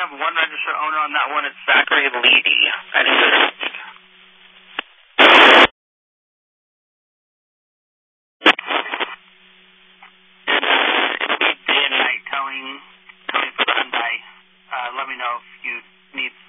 have one registered owner on that one. It's Zachary Leedy. I think it's day and night towing for the Hyundai. Let me know if you need